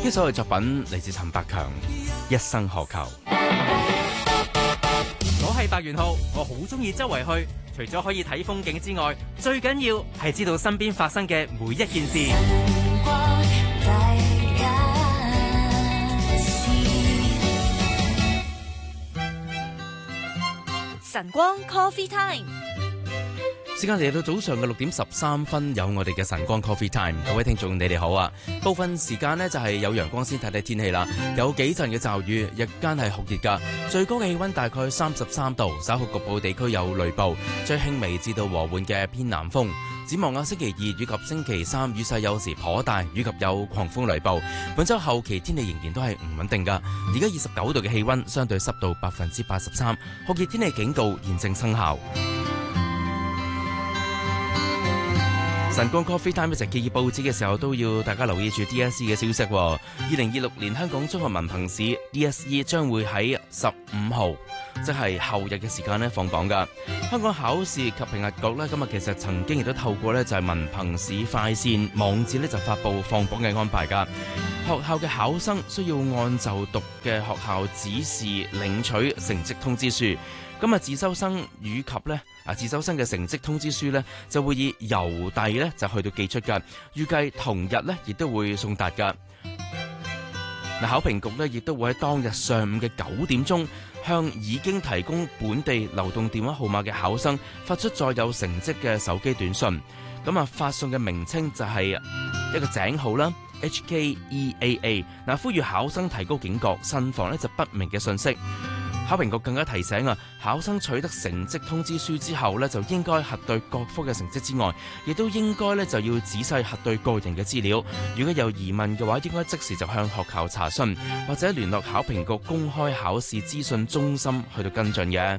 呢首嘅作品嚟自陳百強，《一生何求》。 我係白元浩，我好中意周圍去，除咗可以睇風景之外，最緊要係知道身邊發生嘅每一件事。 晨光 Coffee Time， 時間嚟到早上嘅6:13，有我哋嘅晨光 Coffee Time。各位聽眾你哋好啊！部分時間呢就係有陽光，先睇睇天氣啦。有幾陣嘅驟雨，日間係酷熱㗎，最高嘅氣溫大概33度，稍後局部地區有雷暴，最輕微至到和緩嘅偏南風。展望星期二以及星期三雨勢有時頗大，以及有狂風雷暴。本週後期天氣仍然都係唔穩定㗎。而家29度嘅氣溫，相對濕度83%，酷熱天氣警告現正生效。晨光 Coffee Time 一直建議報紙嘅時候都要大家留意住 DSE 嘅消息。2026年香港中學文憑試 DSE 將會喺15號，即係後日嘅時間咧放榜㗎。香港考試及評核局咧今日其實曾經亦都透過咧就係文憑試快線網址咧就發布放榜嘅安排㗎。學校嘅考生需要按就讀嘅學校指示領取成績通知書。咁啊，自修生以及咧自修生嘅成績通知書咧就會以郵遞咧就去到寄出㗎。預計同日咧亦都會送達㗎。嗱，考評局咧亦都會喺當日上午嘅9點鐘，向已經提供本地流動電話號碼嘅考生發出載有成績嘅手機短信。咁啊，發送嘅名稱就係一個井號啦 ，HKEAA。嗱，呼籲考生提高警覺，慎防咧就不明嘅信息。考評局更加提醒考生取得成績通知書之後咧，就應該核對各科嘅成績之外，亦都應該咧就要仔細核對個人嘅資料。如果有疑問嘅話，應該即時就向學校查詢，或者聯絡考評局公開考試資訊中心去到跟進嘅。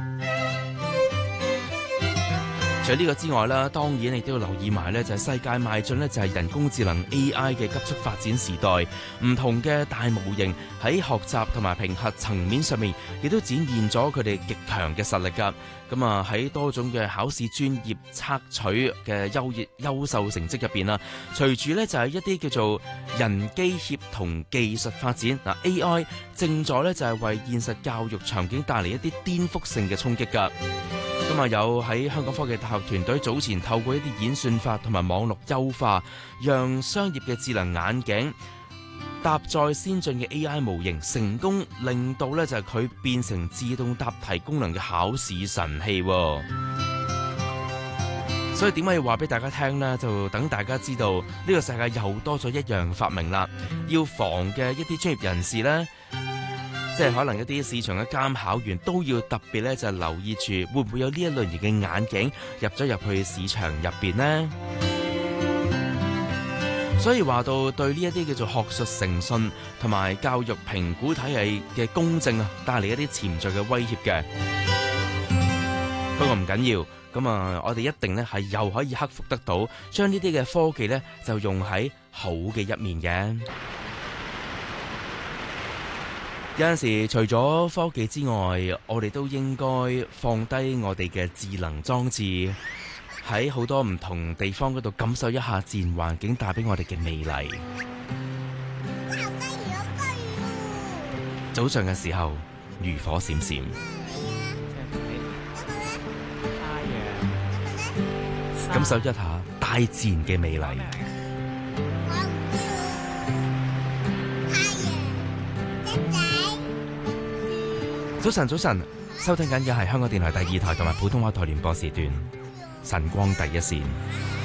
除咗呢個之外啦，當然亦都要留意埋咧，就係世界邁進咧，就係人工智能 AI 嘅急速發展時代。唔同嘅大模型喺學習同埋評核層面上面，亦都展現咗佢哋極強嘅實力㗎。咁啊，喺多種嘅考試專業測取嘅優秀成績入邊啦，隨住咧就係一啲叫做人機協同技術發展，嗱 AI 正在咧就係為現實教育場景帶嚟一啲顛覆性嘅衝擊㗎。咁啊，有喺香港科技大學團隊早前透過一啲演算法同埋網絡優化，讓商業嘅智能眼鏡搭載先進嘅 AI 模型，成功令到咧就係佢變成自動答題功能嘅考試神器。所以點解要話俾大家聽呢？就等大家知道呢個世界又多咗一樣發明啦。要防嘅一啲專業人士呢，即係可能一啲市場嘅監考員都要特別咧就留意住，會唔會有呢一類型嘅眼鏡入咗入去市場入邊呢？所以話到對呢一啲叫做學術誠信同埋教育評估體系嘅公正啊，帶嚟一啲潛在嘅威脅嘅。不過唔緊要，咁啊，我哋一定咧係又可以克服得到，將呢啲嘅科技咧就用喺好嘅一面嘅。有陣時除咗科技之外，我哋都應該放低我哋嘅智能裝置，喺好多唔同地方嗰度感受一下自然環境帶俾我哋嘅美麗。早上嘅時候，漁火閃閃，感受一下大自然嘅美麗。早晨，早晨，收聽緊嘅係香港電台第2台同埋普通話台聯播時段晨光第一線。